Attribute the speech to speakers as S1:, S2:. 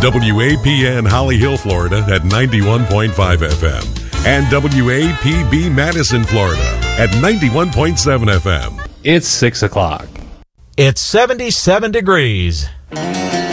S1: WAPN Holly Hill, Florida at 91.5 FM and WAPB Madison, Florida at 91.7 FM.
S2: It's 6 o'clock.
S3: It's 77 degrees.